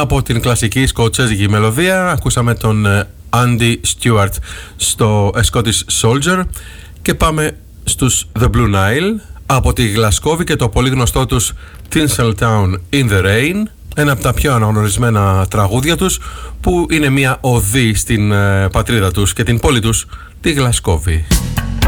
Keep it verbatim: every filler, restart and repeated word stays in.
Από την κλασική σκοτσέζικη μελωδία ακούσαμε τον Andy Stewart στο A Scottish Soldier και πάμε στους The Blue Nile από τη Γλασκόβη και το πολύ γνωστό τους Tinseltown in the Rain, ένα από τα πιο αναγνωρισμένα τραγούδια τους, που είναι μια οδή στην πατρίδα τους και την πόλη τους, τη Γλασκόβη.